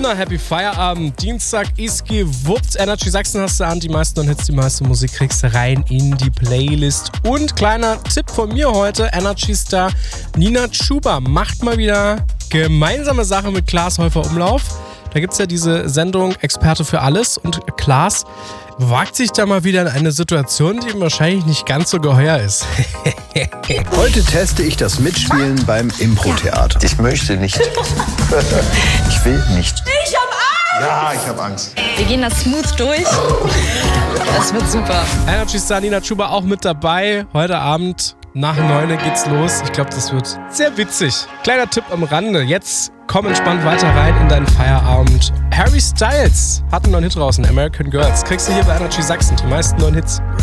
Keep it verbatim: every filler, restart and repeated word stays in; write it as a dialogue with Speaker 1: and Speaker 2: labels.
Speaker 1: Na, Happy Feierabend. Dienstag ist gewuppt. Energy Sachsen hast du an. Die meisten neuen Hits, die meiste Musik kriegst du rein in die Playlist. Und kleiner Tipp von mir heute: Energy-Star Nina Chuba macht mal wieder gemeinsame Sache mit Klaas Häufer Umlauf. Da gibt es ja diese Sendung Experte für alles. Und Klaas wagt sich da mal wieder in eine Situation, die ihm wahrscheinlich nicht ganz so geheuer ist.
Speaker 2: Heute teste ich das Mitspielen beim Impro-Theater.
Speaker 3: Ich möchte nicht. Ich will nicht.
Speaker 4: Ich hab Angst!
Speaker 5: Ja, ich hab Angst.
Speaker 4: Wir gehen das smooth durch. Das wird super.
Speaker 1: Energy-Star Nina Chuba auch mit dabei. Heute Abend nach neun geht's los. Ich glaube, das wird sehr witzig. Kleiner Tipp am Rande. Jetzt komm entspannt weiter rein in deinen Feierabend. Harry Styles hat einen neuen Hit draußen, American Girls. Kriegst du hier bei Energy Sachsen die meisten neuen Hits.